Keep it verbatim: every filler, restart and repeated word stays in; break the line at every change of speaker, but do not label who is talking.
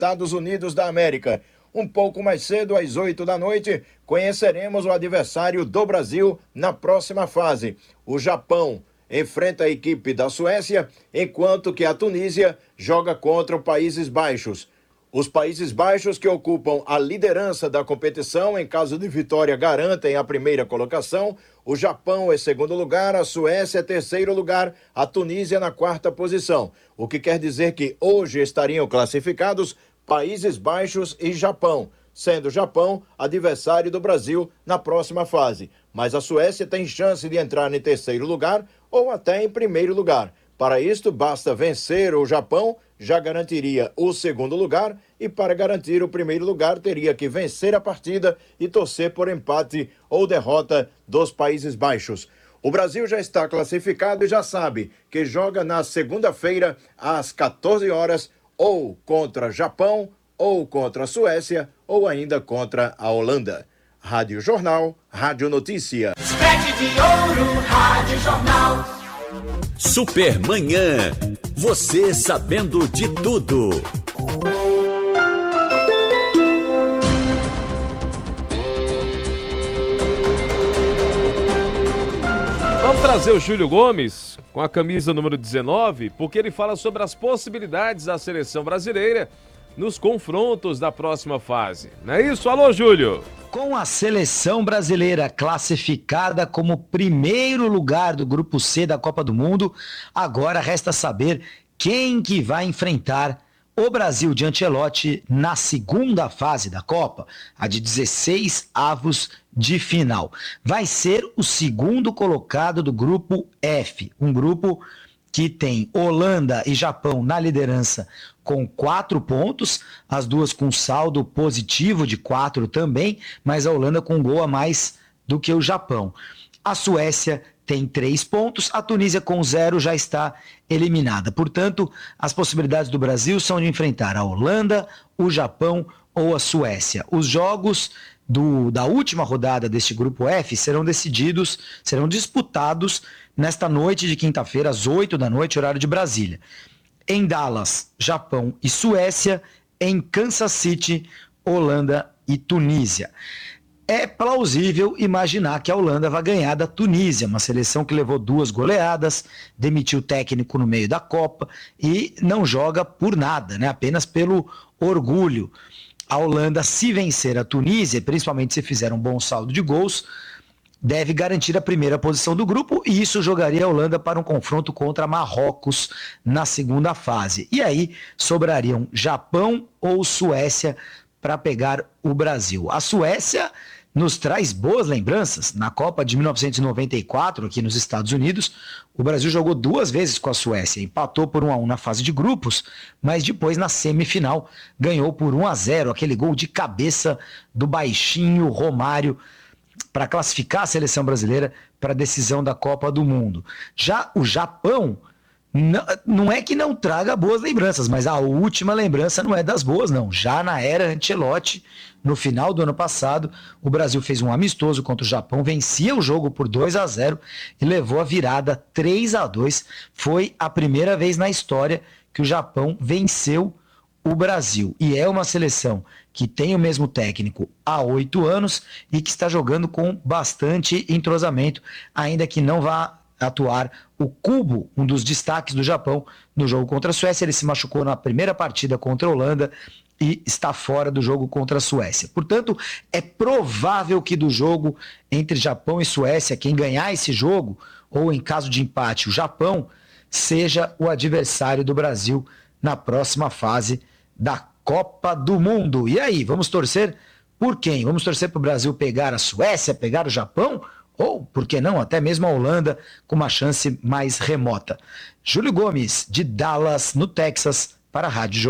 Estados Unidos da América. Um pouco mais cedo, às oito da noite, conheceremos o adversário do Brasil na próxima fase. O Japão enfrenta a equipe da Suécia, enquanto que a Tunísia joga contra os Países Baixos. Os Países Baixos, que ocupam a liderança da competição, em caso de vitória, garantem a primeira colocação. O Japão é segundo lugar, a Suécia é terceiro lugar, a Tunísia na quarta posição. O que quer dizer que hoje estariam classificados Países Baixos e Japão, sendo o Japão adversário do Brasil na próxima fase. Mas a Suécia tem chance de entrar em terceiro lugar ou até em primeiro lugar. Para isto, basta vencer o Japão, já garantiria o segundo lugar, e para garantir o primeiro lugar teria que vencer a partida e torcer por empate ou derrota dos Países Baixos. O Brasil já está classificado e já sabe que joga na segunda-feira às quatorze horas, ou contra Japão, ou contra a Suécia, ou ainda contra a Holanda. Rádio Jornal, Rádio Notícia.
Sete de ouro, Rádio Jornal.
Supermanhã. Você sabendo de tudo.
Vamos trazer o Júlio Gomes com a camisa número dezenove, porque ele fala sobre as possibilidades da seleção brasileira nos confrontos da próxima fase. Não é isso? Alô, Júlio!
Com a seleção brasileira classificada como primeiro lugar do Grupo C da Copa do Mundo, agora resta saber quem que vai enfrentar o Brasil de Ancelotti na segunda fase da Copa, a de dezesseis avos de final. Vai ser o segundo colocado do Grupo F, um grupo que tem Holanda e Japão na liderança com quatro pontos, as duas com saldo positivo de quatro também, mas a Holanda com um gol a mais do que o Japão. A Suécia tem três pontos, a Tunísia com zero já está eliminada. Portanto, as possibilidades do Brasil são de enfrentar a Holanda, o Japão ou a Suécia. Os jogos do, da última rodada deste grupo F serão decididos, serão disputados nesta noite de quinta-feira, às oito da noite, horário de Brasília. Em Dallas, Japão e Suécia. Em Kansas City, Holanda e Tunísia. É plausível imaginar que a Holanda vai ganhar da Tunísia, uma seleção que levou duas goleadas, demitiu o técnico no meio da Copa e não joga por nada, né? Apenas pelo orgulho. A Holanda, se vencer a Tunísia, principalmente se fizer um bom saldo de gols, deve garantir a primeira posição do grupo, e isso jogaria a Holanda para um confronto contra Marrocos na segunda fase. E aí sobrariam Japão ou Suécia para pegar o Brasil. A Suécia nos traz boas lembranças. Na Copa de mil novecentos e noventa e quatro, aqui nos Estados Unidos, o Brasil jogou duas vezes com a Suécia, empatou por um a um na fase de grupos, mas depois na semifinal ganhou por um a zero, aquele gol de cabeça do baixinho Romário, para classificar a seleção brasileira para a decisão da Copa do Mundo. Já o Japão, não, não é que não traga boas lembranças, mas a última lembrança não é das boas, não. Já na era Ancelotti, no final do ano passado, o Brasil fez um amistoso contra o Japão, vencia o jogo por dois a zero e levou a virada três a dois. Foi a primeira vez na história que o Japão venceu o Brasil. E é uma seleção que tem o mesmo técnico há oito anos e que está jogando com bastante entrosamento, ainda que não vá atuar o Kubo, um dos destaques do Japão, no jogo contra a Suécia. Ele se machucou na primeira partida contra a Holanda e está fora do jogo contra a Suécia. Portanto, é provável que do jogo entre Japão e Suécia, quem ganhar esse jogo, ou em caso de empate, o Japão, seja o adversário do Brasil na próxima fase da Copa do Mundo. E aí, vamos torcer por quem? Vamos torcer para o Brasil pegar a Suécia, pegar o Japão? Ou, por que não, até mesmo a Holanda, com uma chance mais remota? Júlio Gomes, de Dallas, no Texas, para a Rádio Jornal.